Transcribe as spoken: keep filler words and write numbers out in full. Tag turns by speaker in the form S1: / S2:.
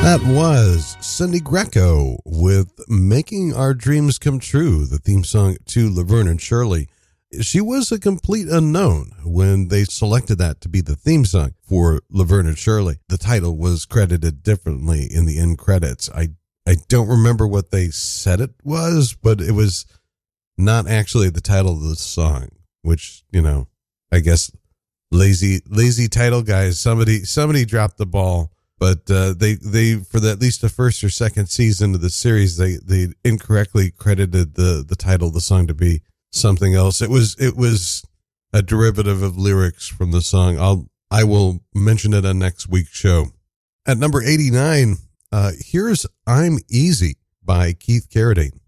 S1: That was Cindy Greco with Making Our Dreams Come True, the theme song to Laverne and Shirley. She was a complete unknown when they selected that to be the theme song for Laverne and Shirley. The title was credited differently in the end credits. I, I don't remember what they said it was, but it was not actually the title of the song, which, you know, I guess lazy, lazy title guys, somebody, somebody dropped the ball. But uh, they, they for the, at least the first or second season of the series, they, they incorrectly credited the, the title of the song to be something else. It was it was a derivative of lyrics from the song. I'll I will mention it on next week's show. At number eighty-nine, uh, here's "I'm Easy" by Keith Carradine.